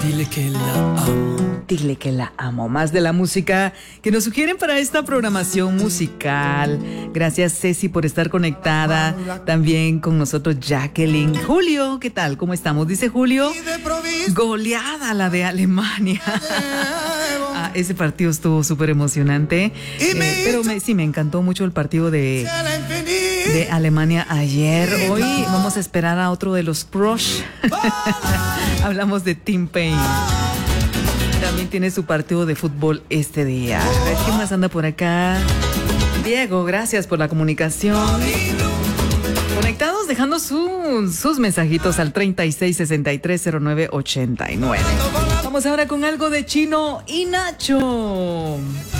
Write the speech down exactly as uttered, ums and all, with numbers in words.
Dile que la amo. Dile que la amo. Más de la música que nos sugieren para esta programación musical. Gracias, Ceci, por estar conectada. También con nosotros Jacqueline. Julio, ¿qué tal? ¿Cómo estamos? Dice Julio, goleada la de Alemania. Ah, ese partido estuvo súper emocionante. Eh, pero me, sí, me encantó mucho el partido de, de Alemania ayer. Hoy vamos a esperar a otro de los crush. Hablamos de Tim Payne. También tiene su partido de fútbol este día. A ver, ¿quién más anda por acá? Diego, gracias por la comunicación. Conectados, dejando sus, sus mensajitos al treinta y seis, sesenta y tres, cero nueve, ochenta y nueve. Vamos ahora con algo de Chino y Nacho.